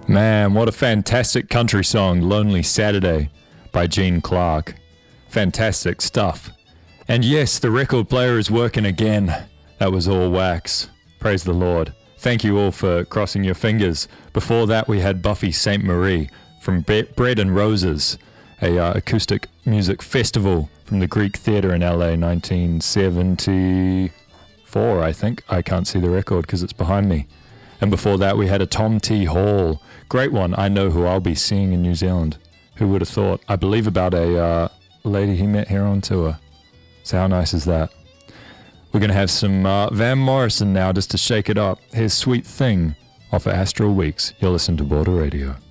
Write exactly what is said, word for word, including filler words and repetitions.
Man, what a fantastic country song, Lonely Saturday by Gene Clark. Fantastic stuff. And yes, the record player is working again. That was all wax. Praise the Lord. Thank you all for crossing your fingers. Before that, we had Buffy Sainte Marie from Be- Bread and Roses, a uh, acoustic music festival from the Greek Theatre in L A, nineteen seventy-four, I think. I can't see the record because it's behind me. And before that, we had a Tom T. Hall. Great one. I know who I'll be seeing in New Zealand. Who would have thought? I believe about a uh, lady he met here on tour. So how nice is that? We're going to have some uh, Van Morrison now just to shake it up. Here's Sweet Thing off of Astral Weeks. You'll listen to Border Radio.